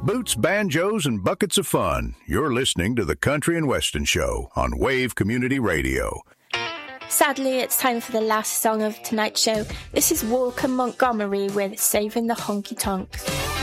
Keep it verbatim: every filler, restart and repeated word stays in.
Boots, banjos, and buckets of fun. You're listening to the Country and Western Show on Wave Community Radio. Sadly, it's time for the last song of tonight's show. This is Walker Montgomery with Saving the Honky Tonks.